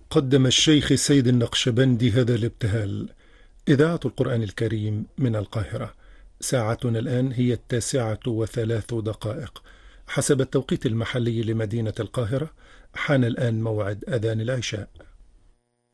قدم الشيخ سيد النقشبندي هذا الابتهال. إذاعة القرآن الكريم من القاهرة. ساعتنا الآن هي 9:03 حسب التوقيت المحلي لمدينة القاهرة. حان الآن موعد أذان العشاء.